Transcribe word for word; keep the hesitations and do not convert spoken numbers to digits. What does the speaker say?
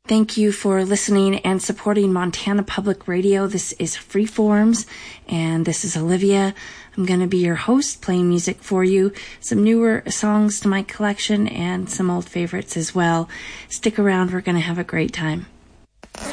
Thank you for listening and supporting Montana Public Radio. This is Freeforms, and this is Olivia. I'm going to be your host, playing music for you, some newer songs to my collection, and some old favorites as well. Stick around. We're going to have a great time.